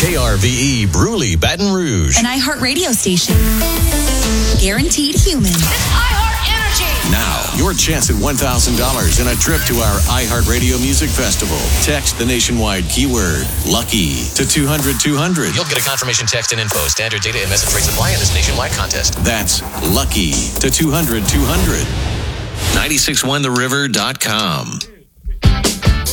KRVE Bruley, Baton Rouge. An iHeart radio station. Guaranteed human. It's iHeart Energy. Now, your chance at $1,000 and a trip to our iHeart Radio Music Festival. Text the nationwide keyword LUCKY to 200-200. You'll get a confirmation text and info. Standard data and message rates apply in this nationwide contest. That's LUCKY to 200-200. 961theriver.com.